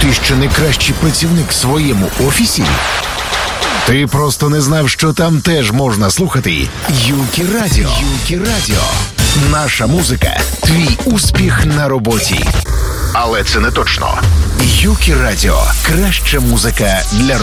Ти що не кращий працівник в своєму офісі? Ти просто не знав, що там теж можна слухати Юкі Радіо. Юкі Радіо. Наша музика – твій успіх на роботі. Але це не точно. Юкі Радіо – краща музика для роботи.